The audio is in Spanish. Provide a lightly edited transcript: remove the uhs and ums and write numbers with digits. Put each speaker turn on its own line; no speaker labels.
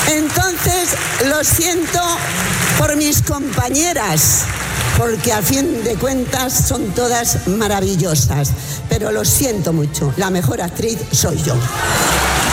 Entonces, lo siento por mis compañeras, porque a fin de cuentas son todas maravillosas, pero lo siento mucho, la mejor actriz soy yo.